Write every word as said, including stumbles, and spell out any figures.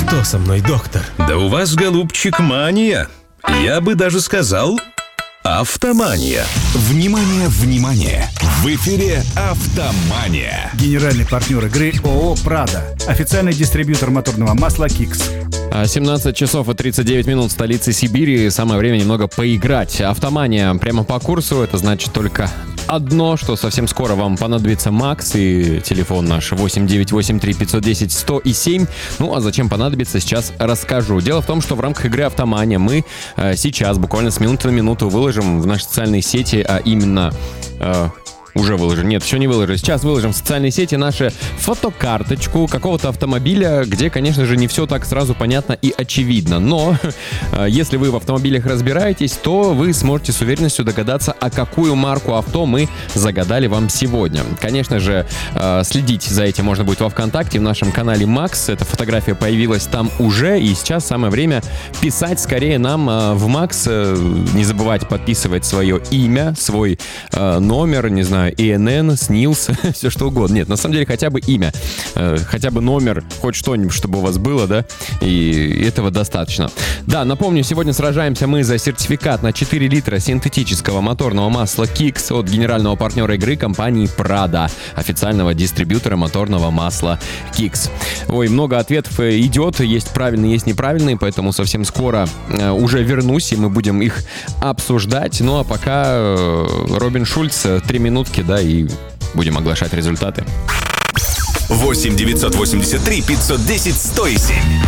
Что со мной, доктор? Да у вас, голубчик, мания. Я бы даже сказал, автомания. Внимание, внимание! В эфире «Автомания». Генеральный партнер игры ООО «Прада». Официальный дистрибьютор моторного масла «Кикс». семнадцать часов и тридцать девять минут в столице Сибири. Самое время немного поиграть. Автомания прямо по курсу. Это значит только одно, что совсем скоро вам понадобится Макс и телефон наш восемь девятьсот восемьдесят три пятьсот десять сто семь. Ну, а зачем понадобится, сейчас расскажу. Дело в том, что в рамках игры «Автомания» мы э, сейчас, буквально с минуты на минуту, выложим в наши социальные сети, а именно... Э, Уже выложим. Нет, еще не выложим. Сейчас выложим в социальные сети нашу фотокарточку какого-то автомобиля, где, конечно же, не все так сразу понятно и очевидно. Но если вы в автомобилях разбираетесь, то вы сможете с уверенностью догадаться, а какую марку авто мы загадали вам сегодня. Конечно же, следить за этим можно будет во ВКонтакте, в нашем канале Макс. Эта фотография появилась там уже, и сейчас самое время писать скорее нам в Макс. Не забывайте подписывать свое имя, свой номер, не знаю, и эн эн, СНИЛС, все что угодно. Нет, на самом деле хотя бы имя, э, хотя бы номер, хоть что-нибудь, чтобы у вас было, да, и этого достаточно. Да, напомню, сегодня сражаемся мы за сертификат на четыре литра синтетического моторного масла «Кикс» от генерального партнера игры компании «Прада», официального дистрибьютора моторного масла «Кикс». Ой, много ответов идет, есть правильные, есть неправильные, поэтому совсем скоро э, уже вернусь, и мы будем их обсуждать. Ну, а пока э, Робин Шульц, три минутки, да, и будем оглашать результаты. восемь девятьсот восемьдесят три пятьсот десять сто семь.